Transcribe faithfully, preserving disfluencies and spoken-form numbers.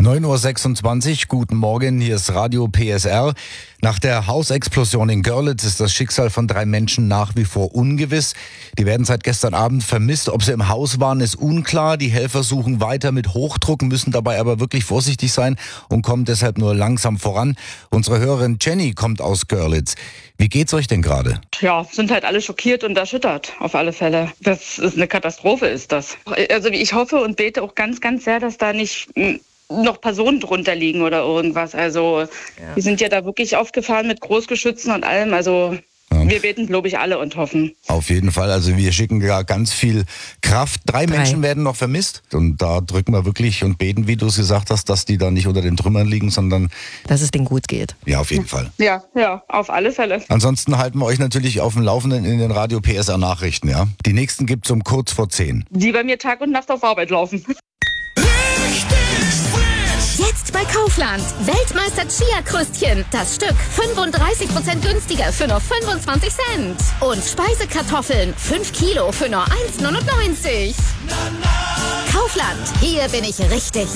neun Uhr sechsundzwanzig, guten Morgen, hier ist Radio P S R. Nach der Hausexplosion in Görlitz ist das Schicksal von drei Menschen nach wie vor ungewiss. Die werden seit gestern Abend vermisst. Ob sie im Haus waren, ist unklar. Die Helfer suchen weiter mit Hochdruck, müssen dabei aber wirklich vorsichtig sein und kommen deshalb nur langsam voran. Unsere Hörerin Jenny kommt aus Görlitz. Wie geht's euch denn gerade? Ja, sind halt alle schockiert und erschüttert, auf alle Fälle. Das ist eine Katastrophe, ist das. Also ich hoffe und bete auch ganz, ganz sehr, dass da nicht noch Personen drunter liegen oder irgendwas. Also ja. Wir sind ja da wirklich aufgefahren mit Großgeschützen und allem. Also ja. Wir beten, glaube ich, alle und hoffen. Auf jeden Fall. Also wir schicken ja ganz viel Kraft. Drei, Drei Menschen werden noch vermisst. Und da drücken wir wirklich und beten, wie du es gesagt hast, dass die da nicht unter den Trümmern liegen, sondern dass es denen gut geht. Ja, auf jeden Fall. Ja, ja, auf alle Fälle. Ansonsten halten wir euch natürlich auf dem Laufenden in den Radio P S R Nachrichten. Ja? Die nächsten gibt's um kurz vor zehn. Die bei mir Tag und Nacht auf Arbeit laufen. Jetzt bei Kaufland. Weltmeister Chia-Krüstchen. Das Stück fünfunddreißig Prozent günstiger für nur fünfundzwanzig Cent. Und Speisekartoffeln. fünf Kilo für nur eins neunundneunzig. Kaufland. Hier bin ich richtig.